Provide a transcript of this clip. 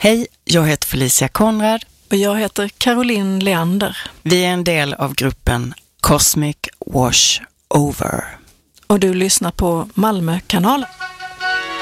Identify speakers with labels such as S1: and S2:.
S1: Hej, jag heter Felicia Konrad.
S2: Och jag heter Caroline Leander.
S1: Vi är en del av gruppen Cosmic Wash Over.
S2: Och du lyssnar på Malmökanalen.